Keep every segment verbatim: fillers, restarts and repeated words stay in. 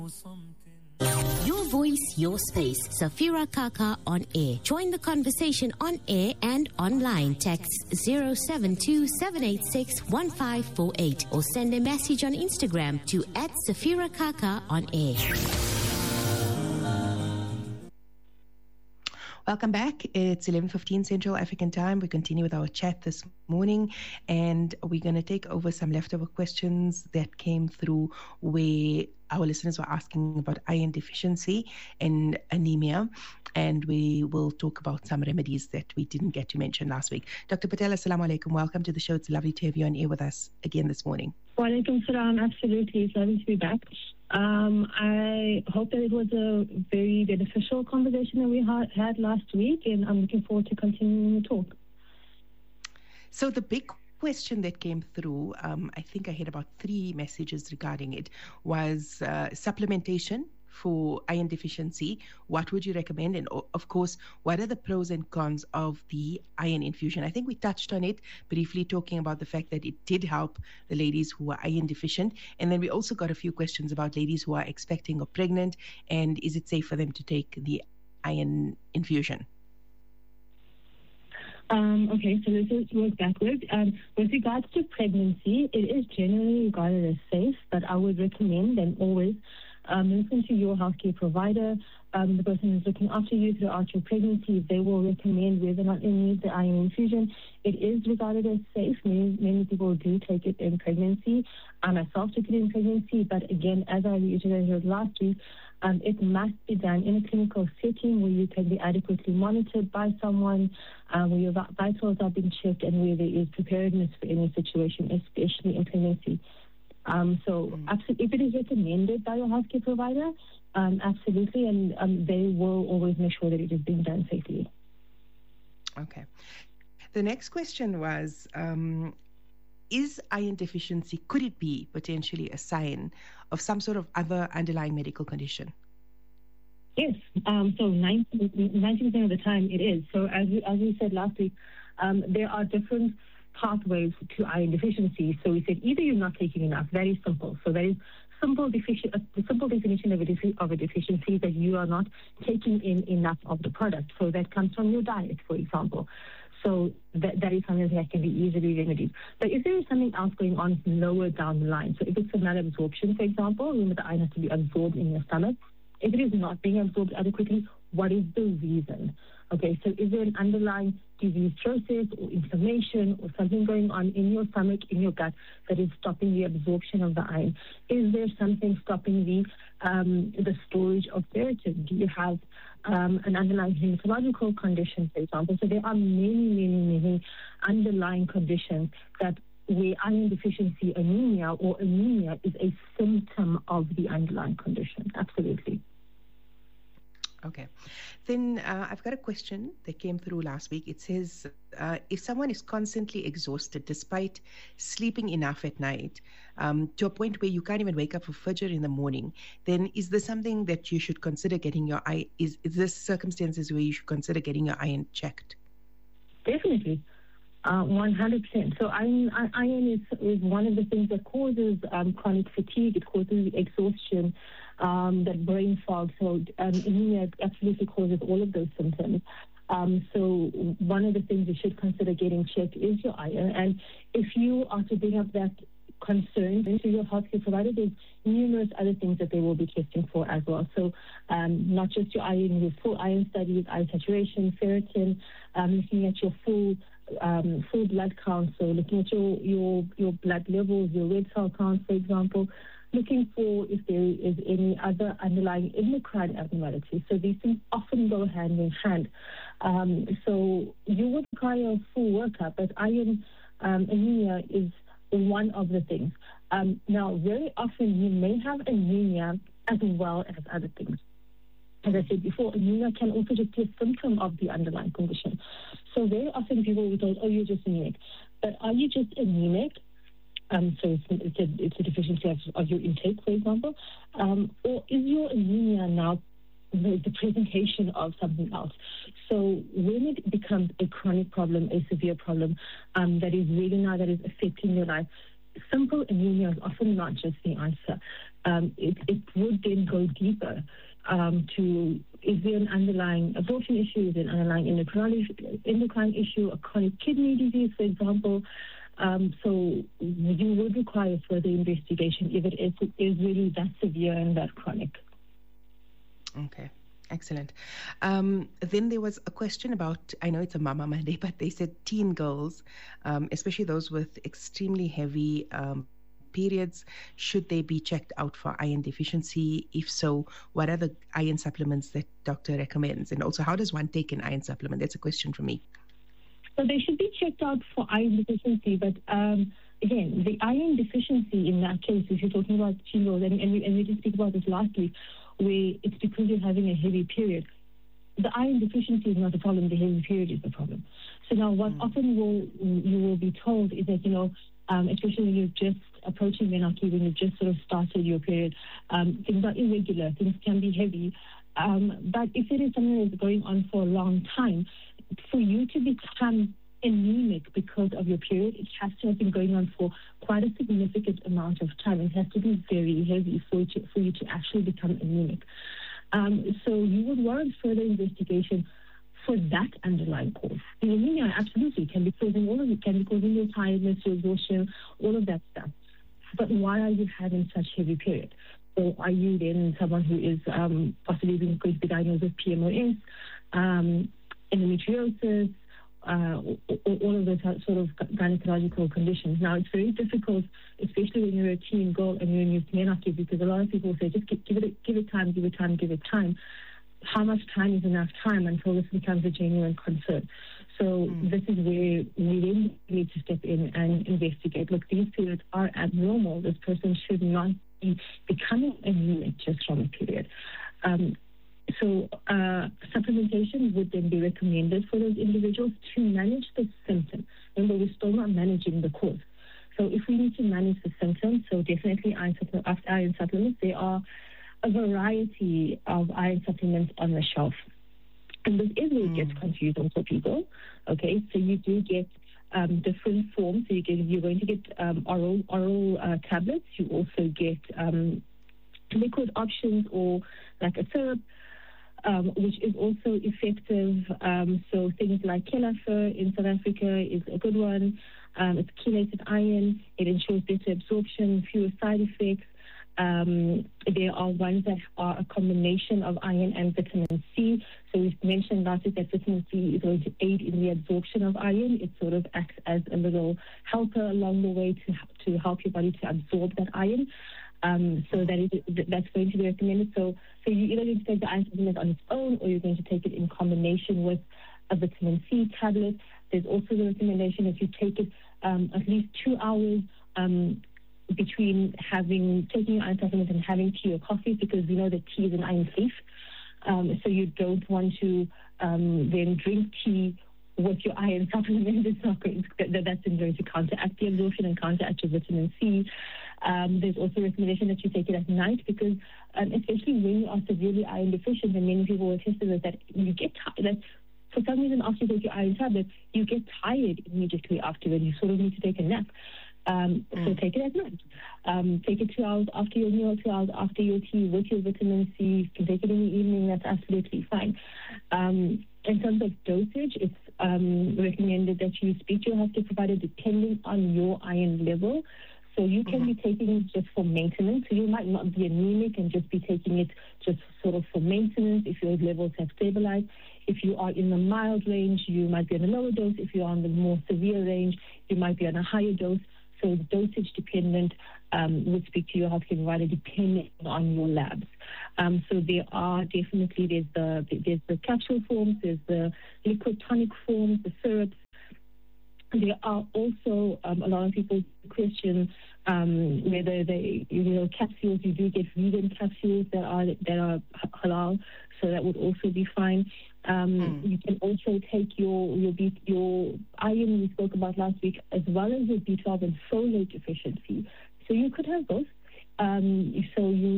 Your voice, your space. Safira Kaka on air. Join the conversation on air and online. Text zero seven two seven eight six one five four eight or send a message on Instagram to at Safira Kaka on air. Welcome back. It's eleven fifteen Central African Time. We continue with our chat this morning, and we're going to take over some leftover questions that came through where our listeners were asking about iron deficiency and anemia, and we will talk about some remedies that we didn't get to mention last week. Doctor Patel, assalamu alaikum. Welcome to the show. It's lovely to have you on air with us again this morning. Wa alaikum salam. Absolutely. It's lovely to be back. Um, I hope that it was a very beneficial conversation that we ha- had last week, and I'm looking forward to continuing the talk. So the big question that came through, um, I think I had about three messages regarding it, was uh, supplementation for iron deficiency. What would you recommend? And of course, what are the pros and cons of the iron infusion? I think we touched on it briefly, talking about the fact that it did help the ladies who are iron deficient. And then we also got a few questions about ladies who are expecting or pregnant, and is it safe for them to take the iron infusion? Um, okay, so this is work backwards. Um, with regards to pregnancy, it is generally regarded as safe, but I would recommend and always um, listen to your healthcare provider, um, the person who's looking after you throughout your pregnancy. They will recommend whether or not you need the iron infusion. It is regarded as safe. Many, many people do take it in pregnancy. I myself took it in pregnancy, but again, as I reiterated last week, Um, it must be done in a clinical setting where you can be adequately monitored by someone, uh, where your vitals are being checked, and where there is preparedness for any situation, especially in pregnancy. Um, so mm. absolutely, if it is recommended by your healthcare provider, um, absolutely, and um, they will always make sure that it is being done safely. Okay. The next question was, um, is iron deficiency, could it be potentially a sign of some sort of other underlying medical condition? Yes. Um, so ninety percent of the time it is. So as we, as we said last week, um, there are different pathways to iron deficiency. So we said either you're not taking enough. That is simple. So that is simple defici- a simple definition of a, defi- of a deficiency, that you are not taking in enough of the product. So that comes from your diet, for example. So that, that is something that can be easily remedied. But if there is something else going on lower down the line, so if it's a malabsorption, for example, remember the iron has to be absorbed in your stomach. If it is not being absorbed adequately, what is the reason? Okay, so is there an underlying disease process or inflammation or something going on in your stomach, in your gut, that is stopping the absorption of the iron? Is there something stopping the um, the storage of ferritin? Do you have um, an underlying hematological condition, for example? So there are many, many, many underlying conditions that where iron deficiency anemia or anemia is a symptom of the underlying condition. Absolutely. Okay. Then uh, I've got a question that came through last week. It says, uh, if someone is constantly exhausted despite sleeping enough at night, um, to a point where you can't even wake up for Fajr in the morning, then is this something that you should consider getting your iron, is, is this circumstances where you should consider getting your iron checked? Definitely. Uh, one hundred percent. So iron, iron is, is one of the things that causes um, chronic fatigue. It causes exhaustion, um, that brain fog. So um, anemia absolutely causes all of those symptoms. Um, so one of the things you should consider getting checked is your iron. And if you are to bring up that concern to your healthcare provider, there's numerous other things that they will be testing for as well. So um, not just your iron, your full iron studies, iron saturation, ferritin, um, looking at your full um, full blood count, so looking at your, your, your blood levels, your red cell count, for example, looking for if there is any other underlying endocrine abnormality. So these things often go hand in hand. Um, so you would require a full workup, but iron um, anemia is one of the things. Um, now, very often you may have anemia as well as other things. As I said before, anemia can also just be a symptom of the underlying condition. So very often people will be told, oh, you're just anemic. But are you just anemic? Um, so it's, it's, a, it's a deficiency of, of your intake, for example. Um, or is your anemia now the, the presentation of something else? So when it becomes a chronic problem, a severe problem, um, that is really now that is affecting your life, simple anemia is often not just the answer. Um, it, it would then go deeper um, to, is there an underlying absorption issue, is there an underlying endocrine, endocrine issue, a chronic kidney disease, for example. Um, so you would require further investigation if it is, is really that severe and that chronic. Okay. Excellent. Um, then there was a question about, I know it's a Mama Monday, but they said teen girls, um, especially those with extremely heavy um, periods, should they be checked out for iron deficiency? If so, what are the iron supplements that doctor recommends? And also, how does one take an iron supplement? That's a question for me. So they should be checked out for iron deficiency, but um, again, the iron deficiency in that case, if you're talking about teen girls, and, and, we, and we did speak about this last week, where it's because you're having a heavy period. The iron deficiency is not the problem, the heavy period is the problem. So now what mm. often will you will be told is that, you know, um, especially when you're just approaching menarche, when you've just sort of started your period, um, things are irregular, things can be heavy. Um, but if it is something that's going on for a long time, for you to become anemic because of your period, it has to have been going on for quite a significant amount of time. It has to be very heavy for you to, for you to actually become anemic. Um, so you would warrant further investigation for that underlying cause. The anemia absolutely can be causing all of it, can be causing your tiredness, your exhaustion, all of that stuff. But why are you having such heavy period? So are you then someone who is um, possibly going to be diagnosed with P M O S, um, endometriosis, Uh, all of those sort of gynecological conditions. Now, it's very difficult, especially when you're a teen girl and you're in your menarche, because a lot of people say, just give, give it give it time, give it time, give it time. How much time is enough time until this becomes a genuine concern? So mm. this is where we then need to step in and investigate. Look, these periods are abnormal. This person should not be becoming anemic just from a period. Um, So uh, supplementation would then be recommended for those individuals to manage the symptom. Remember, we're still not managing the cause. So if we need to manage the symptoms, so definitely iron, iron supplements, there are a variety of iron supplements on the shelf. And this is where it gets confusing for people. Okay, so you do get um, different forms. So you get, you're going to get um, oral, oral uh, tablets. You also get um, liquid options or like a syrup. Um, which is also effective. Um, so things like Kelafir in South Africa is a good one. Um, it's chelated iron. It ensures better absorption, fewer side effects. Um, there are ones that are a combination of iron and vitamin C. So we've mentioned last week that vitamin C is going to aid in the absorption of iron. It sort of acts as a little helper along the way to to help your body to absorb that iron. Um, so that is that's going to be recommended. So, so you either going to take the iron supplement on its own, or you're going to take it in combination with a vitamin C tablet. There's also the recommendation that you take it um, at least two hours um, between having taking your iron supplement and having tea or coffee, because we know that tea is an iron thief. Um, so you don't want to um, then drink tea with your iron supplement. It's not going to, that's going to counteract the absorption and counteract your vitamin C. Um, there's also a recommendation that you take it at night, because um, especially when you are severely iron deficient, and many people will attest to this, that you get tired. That for some reason, after you take your iron tablet, you get tired immediately afterward. You sort of need to take a nap. Um, mm. So take it at night. Um, take it two hours after your meal, two hours after your tea with your vitamin C. You can take it in the evening. That's absolutely fine. Um, in terms of dosage, it's um, recommended that you speak to your healthcare provider depending on your iron level. So you can mm-hmm. be taking it just for maintenance. So you might not be anemic and just be taking it just sort of for maintenance if your levels have stabilized. If you are in the mild range, you might be on a lower dose. If you are on the more severe range, you might be on a higher dose. So dosage dependent, um, would speak to your healthcare provider depending on your labs. Um, so there are definitely, there's the, there's the capsule forms, there's the liquid tonic forms, the syrups. There are also um, a lot of people question um, whether they, you know, capsules. You do get vegan capsules that are that are halal, so that would also be fine. Um, mm. You can also take your your B, your iron we spoke about last week, as well as your B twelve and folate deficiency. So you could have both. Um, so you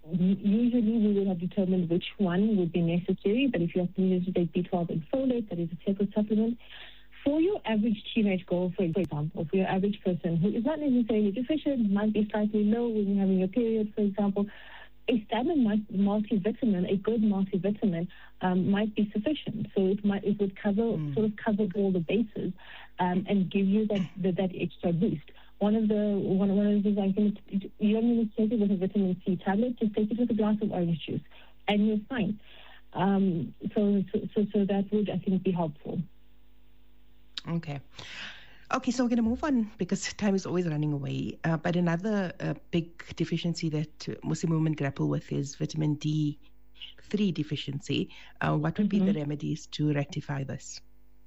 usually we would have determined which one would be necessary. But if you have to take B twelve and folate, that is a separate supplement. For your average teenage girl, for example, for your average person who is not necessarily deficient, might be slightly low when you're having your period, for example, a standard multivitamin, a good multivitamin, um, might be sufficient. So it might it would cover mm. sort of cover all the bases um, and give you that, that that extra boost. One of the one one of the things I can you don't need to take it with a vitamin C tablet. Just take it with a glass of orange juice, and you're fine. Um, so, so so that would, I think, be helpful. Okay. Okay, so we're going to move on because time is always running away. Uh, but another uh, big deficiency that Muslim women grapple with is vitamin D three deficiency. Uh, what would mm-hmm. be the remedies to rectify this?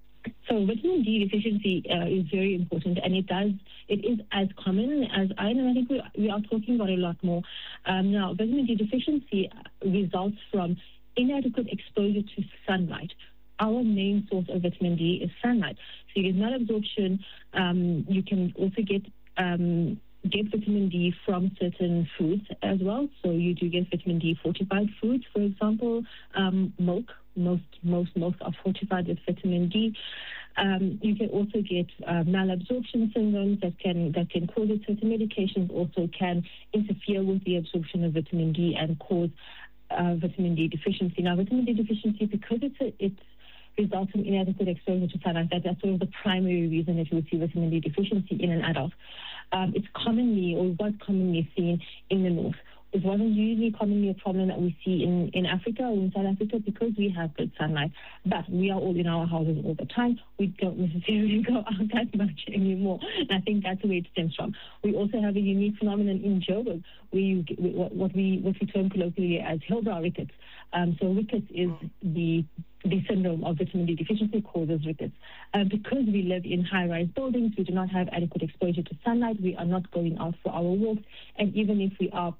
So vitamin D deficiency uh, is very important, and it does it is as common as iron, and I think we, we are talking about it a lot more. Um, now, vitamin D deficiency results from inadequate exposure to sunlight. Our main source of vitamin D is sunlight. So you get malabsorption. Um, you can also get um, get vitamin D from certain foods as well. So you do get vitamin D fortified foods, for example, um, milk. Most most milk are fortified with vitamin D. Um, you can also get uh, malabsorption syndromes that can that can cause it. Certain medications also can interfere with the absorption of vitamin D and cause uh, vitamin D deficiency. Now, vitamin D deficiency, because it's a, it's results in inadequate exposure to sunlight. That, that's sort of the primary reason that you would see vitamin D deficiency in an adult. Um, it's commonly, or was commonly seen in the north. It wasn't usually commonly a problem that we see in, in Africa or in South Africa because we have good sunlight. But we are all in our houses all the time. We don't necessarily go out that much anymore. And I think that's where it stems from. We also have a unique phenomenon in Joburg, where you get what we what we term colloquially as Hillbrow rickets. Um, so rickets is the the syndrome of vitamin D deficiency causes rickets. Uh, because we live in high-rise buildings, we do not have adequate exposure to sunlight. We are not going out for our walks. And even if we are,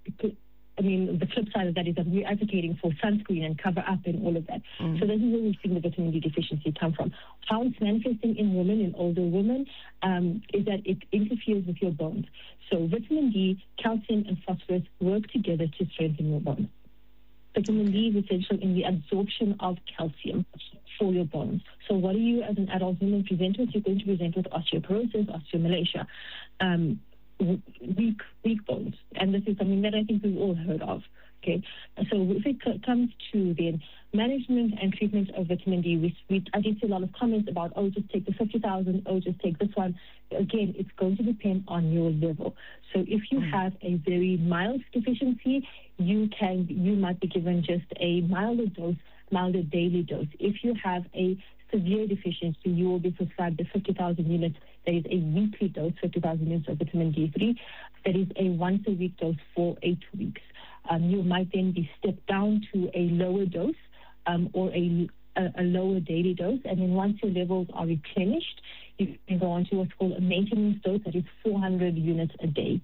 I mean, the flip side of that is that we're advocating for sunscreen and cover up and all of that. Mm. So this is where we've seen the vitamin D deficiency come from. How it's manifesting in women, in older women, um, is that it interferes with your bones. So vitamin D, calcium, and phosphorus work together to strengthen your bones. Vitamin D is essential in the absorption of calcium for your bones. So what do you as an adult woman present with? You're going to present with osteoporosis, osteomalacia, um, weak, weak bones. And this is something that I think we've all heard of. Okay, so if it c- comes to the management and treatment of vitamin D, we, we, I did see a lot of comments about, oh, just take the fifty thousand, oh, just take this one. Again, it's going to depend on your level. So if you have a very mild deficiency, you can you might be given just a milder dose, milder daily dose. If you have a severe deficiency, you will be prescribed the fifty thousand units. That is a weekly dose, fifty thousand units of vitamin D three. That is a once a week dose for eight weeks. Um, you might then be stepped down to a lower dose um, or a, a, a lower daily dose. And then once your levels are replenished, you can go on to what's called a maintenance dose. That is four hundred units a day.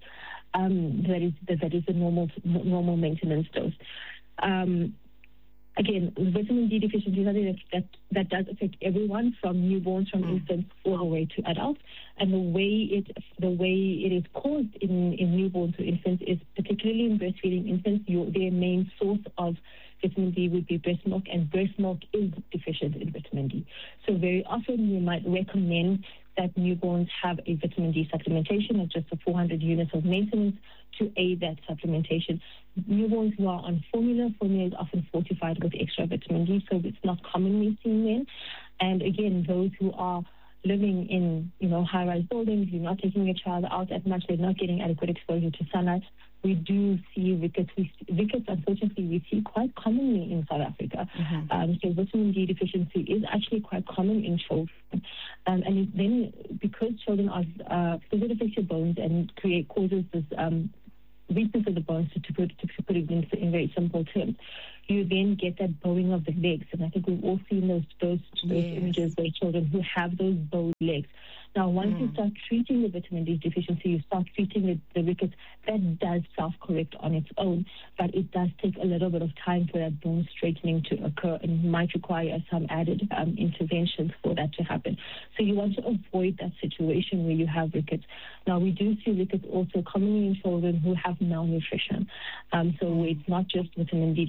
Um, that is that is a normal normal maintenance dose. Um, Again, vitamin D deficiency is something that, that, that does affect everyone, from newborns, from infants, all the way to adults. And the way it the way it is caused in, in newborns to infants is, particularly in breastfeeding infants, your, their main source of vitamin D would be breast milk, and breast milk is deficient in vitamin D. So very often we might recommend that newborns have a vitamin D supplementation of just the four hundred units of maintenance to aid that supplementation. Newborns who are on formula, formula is often fortified with extra vitamin D, so it's not commonly seen then. And again, those who are living in, you know, high-rise buildings, you're not taking your child out as much, they're not getting adequate exposure to sunlight, we do see rickets. We, rickets, unfortunately, we see quite commonly in South Africa. Mm-hmm. Um, so vitamin D deficiency is actually quite common in children. Um, and it then, because children are, uh, because it affects your bones and create causes this um, weakness of the bones, to, to, put, to put it in, in very simple terms, you then get that bowing of the legs. And I think we've all seen those those, those yes. images where children who have those bowed legs. Now, once mm. you start treating the vitamin D deficiency, you start treating the, the rickets, that does self-correct on its own, but it does take a little bit of time for that bone straightening to occur, and might require some added um, interventions for that to happen. So you want to avoid that situation where you have rickets. Now, we do see rickets also commonly in children who have malnutrition. Um, so it's not just vitamin D deficiency,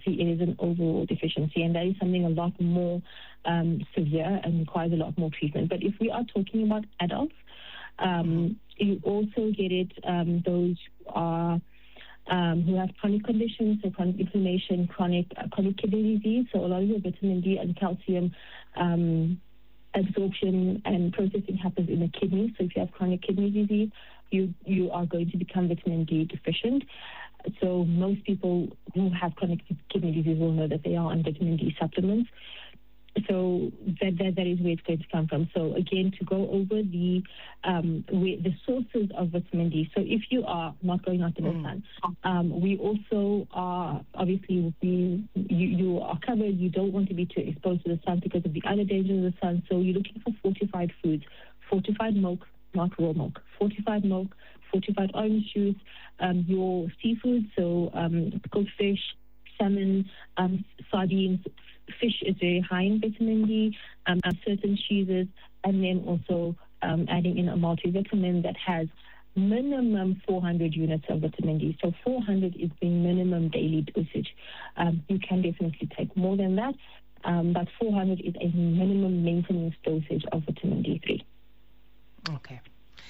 deficiency, it is an overall deficiency, and that is something a lot more um, severe and requires a lot more treatment. But if we are talking about adults, um, you also get it, um, those are um, who have chronic conditions, so chronic inflammation, chronic, uh, chronic kidney disease, so a lot of your vitamin D and calcium um, absorption and processing happens in the kidney. So if you have chronic kidney disease, you you are going to become vitamin D deficient. So most people who have chronic kidney disease will know that they are on vitamin D supplements. So that, that that is where it's going to come from. So again, to go over the um, where, the sources of vitamin D. So if you are not going out in the mm. sun, um, we also are obviously we, you, you are covered. You don't want to be too exposed to the sun because of the other dangers of the sun. So you're looking for fortified foods, fortified milk, not raw milk, fortified milk, fortified orange juice, um, your seafood, so um, cooked fish, salmon, um, sardines. Fish is very high in vitamin D, um, certain cheeses, and then also um, adding in a multivitamin that has minimum four hundred units of vitamin D. So four hundred is the minimum daily dosage. Um, you can definitely take more than that, um, but four hundred is a minimum maintenance dosage of vitamin D three. Okay.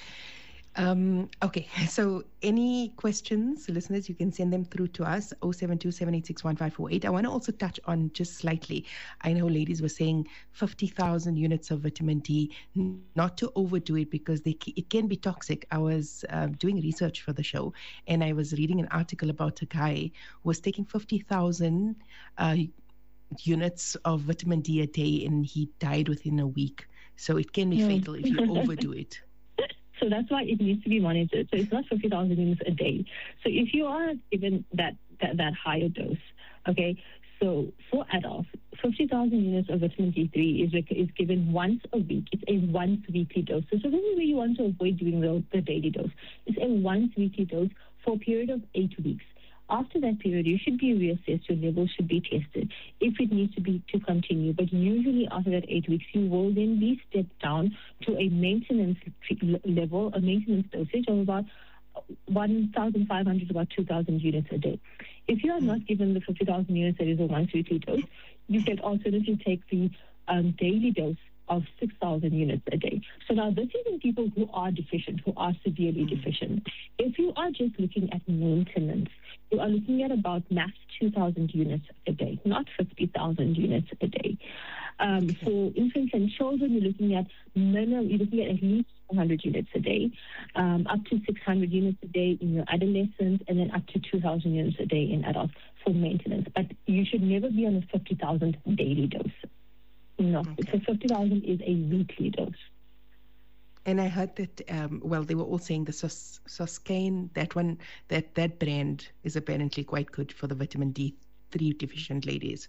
Um, okay, so any questions, listeners, you can send them through to us, oh seven two, seven eight six, one five four eight. I want to also touch on just slightly, I know ladies were saying fifty thousand units of vitamin D, not to overdo it because they, it can be toxic. I was uh, doing research for the show, and I was reading an article about a guy who was taking fifty thousand uh, units of vitamin D a day, and he died within a week. So it can be yeah. fatal if you overdo it. So that's why it needs to be monitored. So it's not fifty thousand units a day. So if you are given that, that, that higher dose, okay, so for adults, fifty thousand units of vitamin D three is, is given once a week. It's a once weekly dose. So, so this is where you want to avoid doing the, the daily dose. It's a once weekly dose for a period of eight weeks. After that period, you should be reassessed, your levels should be tested if it needs to be to continue. But usually after that eight weeks, you will then be stepped down to a maintenance level, a maintenance dosage of about one thousand five hundred to about two thousand units a day. If you are not given the fifty thousand units that is a once weekly dose, you can alternatively take the um, daily dose of six thousand units a day. So now this is in people who are deficient, who are severely deficient. If you are just looking at maintenance, you are looking at about max two thousand units a day, not fifty thousand units a day. Um, okay. For infants and children, you're looking at minimum, you're looking at at least four hundred units a day, um, up to six hundred units a day in your adolescents, and then up to two thousand units a day in adults for maintenance. But you should never be on a fifty thousand daily dose. No, okay. So fifty thousand is a weekly dose. And I heard that, um, well, they were all saying the Sus- Suskane, that one, that, that brand is apparently quite good for the vitamin D three deficient ladies.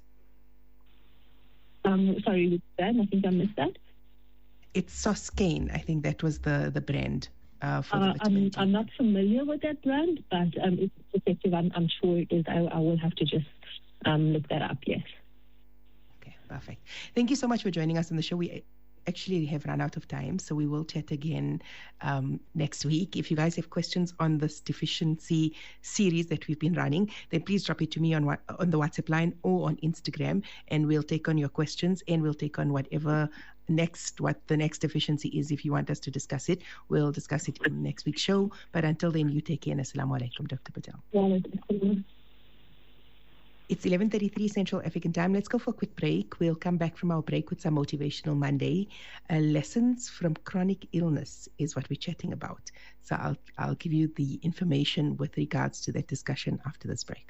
Um, sorry, which brand? I think I missed that. It's Suskane. I think that was the, the brand uh, for uh, the vitamin I'm, D. I'm not familiar with that brand, but um, it's effective. I'm, I'm sure it is. I, I will have to just um, look that up, yes. Okay, perfect. Thank you so much for joining us on the show. We actually have run out of time, so we will chat again um, next week. If you guys have questions on this deficiency series that we've been running, then please drop it to me on on the WhatsApp line or on Instagram, and we'll take on your questions, and we'll take on whatever next, what the next deficiency is. If you want us to discuss it, we'll discuss it in next week's show. But until then, you take care, and Assalamu alaikum, Doctor Patel. It's eleven thirty-three Central African Time. Let's go for a quick break. We'll come back from our break with some Motivational Monday. Uh, lessons from chronic illness is what we're chatting about. So I'll, I'll give you the information with regards to that discussion after this break.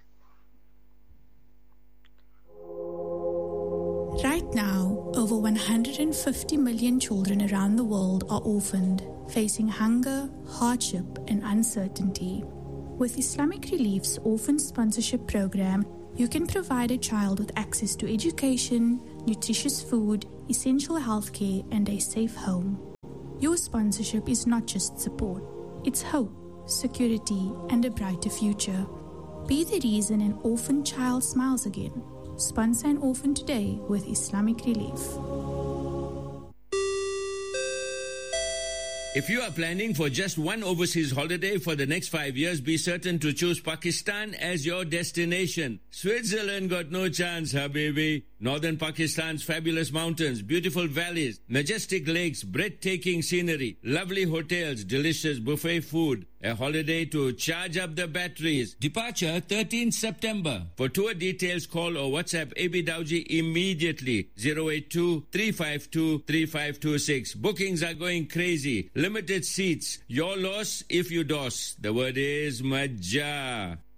Right now, over one hundred fifty million children around the world are orphaned, facing hunger, hardship, and uncertainty. With Islamic Relief's Orphan Sponsorship Program, you can provide a child with access to education, nutritious food, essential healthcare, and a safe home. Your sponsorship is not just support, it's hope, security, and a brighter future. Be the reason an orphan child smiles again. Sponsor an orphan today with Islamic Relief. If you are planning for just one overseas holiday for the next five years, be certain to choose Pakistan as your destination. Switzerland got no chance, habibi. Northern Pakistan's fabulous mountains, beautiful valleys, majestic lakes, breathtaking scenery, lovely hotels, delicious buffet food. A holiday to charge up the batteries. Departure thirteenth September. For tour details, call or WhatsApp A B Dowji immediately. zero eight two, three five two, three five two six. Bookings are going crazy. Limited seats. Your loss if you dos. The word is Majah.